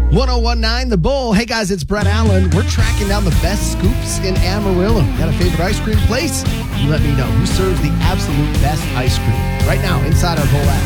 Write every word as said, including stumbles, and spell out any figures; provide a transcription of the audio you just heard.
ten19 The Bull. Hey guys, it's Brett Allen. We're tracking down the best scoops in Amarillo. Got a favorite ice cream place? You let me know who serves the absolute best ice cream right now inside our Bull app.